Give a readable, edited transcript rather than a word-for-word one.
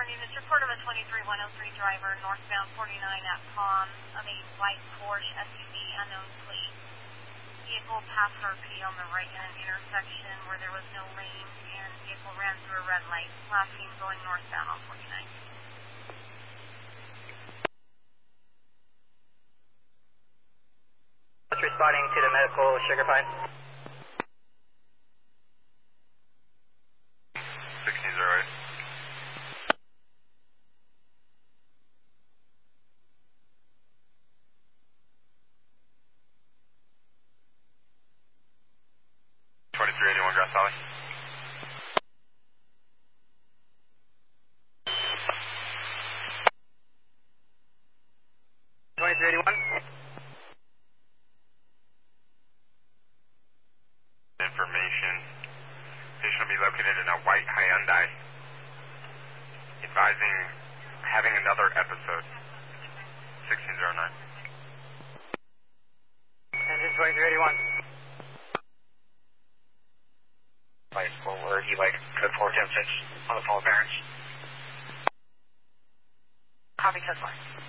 afternoon. It's report of a 23103 driver, northbound 49 at Palm, of a white Porsche SUV, unknown plate. Vehicle passed RP on the right at an intersection where there was no lane, and vehicle ran through a red light, flashing going northbound on 49. What's responding to the medical Sugar Pine? 1608. Grass Valley. 2381. Information. Patient will be located in a white Hyundai. Advising having another episode. 1609. Engine 2381. Like, where he, like, could 410 on the phone with parents. Copy, code 4.